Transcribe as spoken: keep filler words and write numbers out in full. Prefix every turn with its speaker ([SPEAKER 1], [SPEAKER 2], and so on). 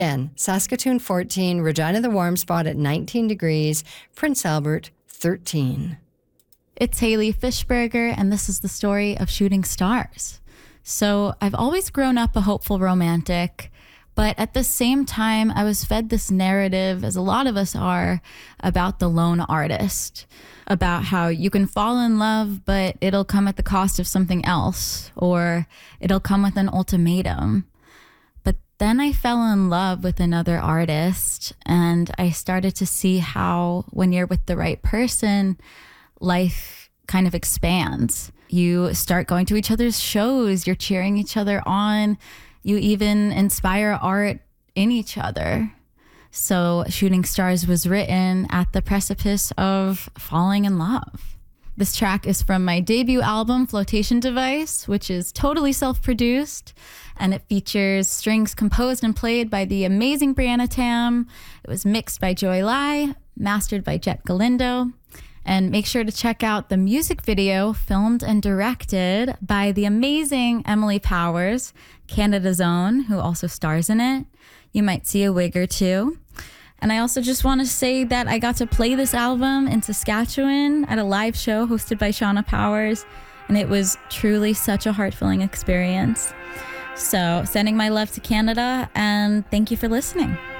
[SPEAKER 1] ten, Saskatoon fourteen, Regina the warm spot at nineteen degrees, Prince Albert thirteen.
[SPEAKER 2] It's Haley Fishberger, and this is the story of Shooting Stars. So I've always grown up a hopeful romantic, but at the same time, I was fed this narrative, as a lot of us are, about the lone artist, about how you can fall in love, but it'll come at the cost of something else, or it'll come with an ultimatum. But then I fell in love with another artist, and I started to see how when you're with the right person, life kind of expands. You start going to each other's shows, you're cheering each other on, you even inspire art in each other. So Shooting Stars was written at the precipice of falling in love. This track is from my debut album, Flotation Device, which is totally self-produced, and it features strings composed and played by the amazing Brianna Tam. It was mixed by Joy Lai, mastered by Jet Galindo. And make sure to check out the music video filmed and directed by the amazing Emily Powers, Canada's own, who also stars in it. You might see a wig or two. And I also just want to say that I got to play this album in Saskatchewan at a live show hosted by Shauna Powers, and it was truly such a heart-filling experience. So sending my love to Canada, and thank you for listening.